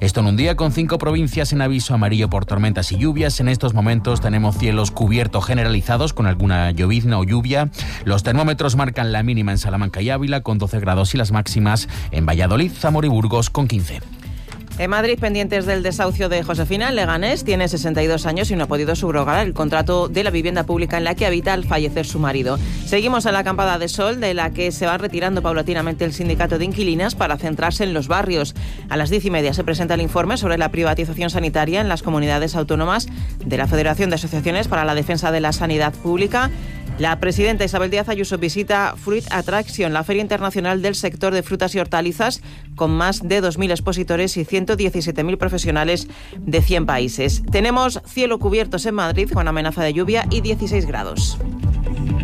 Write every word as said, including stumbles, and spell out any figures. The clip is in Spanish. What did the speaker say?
Esto en un día con cinco provincias en aviso amarillo por tormentas y lluvias. En estos momentos tenemos cielos cubiertos generalizados con alguna llovizna o lluvia. Los termómetros marcan la mínima en Salamanca y Ávila con doce grados y las máximas en Valladolid, Zamora y Burgos con quince. En Madrid, pendientes del desahucio de Josefina, en Leganés, tiene sesenta y dos años y no ha podido subrogar el contrato de la vivienda pública en la que habita al fallecer su marido. Seguimos en la acampada de sol, de la que se va retirando paulatinamente el sindicato de inquilinas para centrarse en los barrios. A las diez y media se presenta el informe sobre la privatización sanitaria en las comunidades autónomas de la Federación de Asociaciones para la Defensa de la Sanidad Pública. La presidenta Isabel Díaz Ayuso visita Fruit Attraction, la feria internacional del sector de frutas y hortalizas, con más de dos mil expositores y ciento diecisiete mil profesionales de cien países. Tenemos cielo cubiertos en Madrid con amenaza de lluvia y dieciséis grados.